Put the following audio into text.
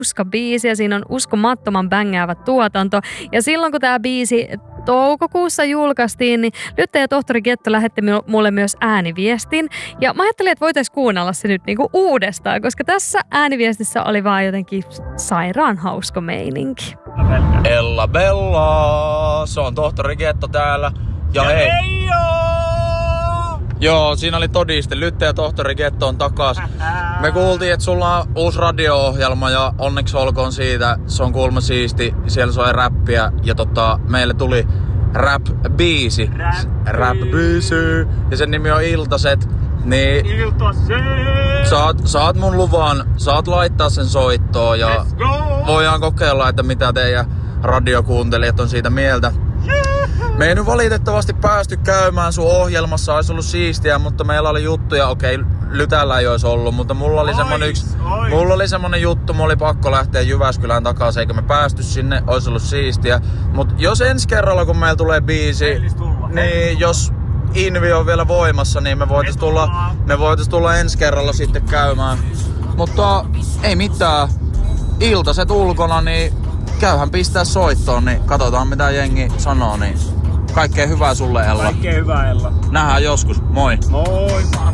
biisi ja siinä on uskomattoman bängäävä tuotanto. Ja silloin kun tää biisi toukokuussa julkaistiin, niin Lytte ja tohtori Getto lähetti mulle myös ääniviestin. Ja mä ajattelin, että voitaisiin kuunnella se nyt niinku uudestaan, koska tässä ääniviestissä oli vaan jotenkin sairaan hauska meininki. Ella Bella, se on tohtori Getto täällä. Ja hei! Joo, siinä oli todiste. Lytte ja tohtori Getto on takas. Me kuultiin, että sulla on uusi radio-ohjelma ja onneksi olkoon siitä. Se on kuulemma siisti. Siellä soi räppiä ja meille tuli rap-biisi. Rap-biisi. Ja sen nimi on Iltaset. Niin saat mun luvan. Saat laittaa sen soittoon ja voidaan kokeilla, että mitä teidän radiokuuntelijat on siitä mieltä. Me ei nyt valitettavasti päästy käymään sun ohjelmassa, olisi ollut siistiä, mutta meillä oli juttuja, okei, Lytällä ei olisi ollut, mutta mulla oli semmonen juttu, mulla oli pakko lähteä Jyväskylään takaisin, eikä me päästy sinne, olisi ollut siistiä. Mut jos ensi kerralla, kun meillä tulee biisi, niin jos Invi on vielä voimassa, niin me voitais tulla ensi kerralla sitten käymään. Mutta ei mitään, Iltaset ulkona, niin käyhän pistää soittoon, niin katsotaan mitä jengi sanoo, niin kaikkea hyvää sulle, Ella. Kaikkea hyvää, Ella. Nähdään joskus, moi! Moi!